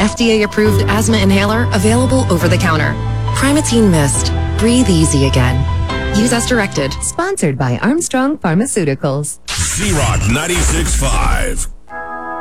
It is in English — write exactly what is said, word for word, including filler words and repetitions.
F D A-approved asthma inhaler available over the counter. Primatene Mist. Breathe easy again. Use as directed. Sponsored by Armstrong Pharmaceuticals. Z-Rock ninety-six point five.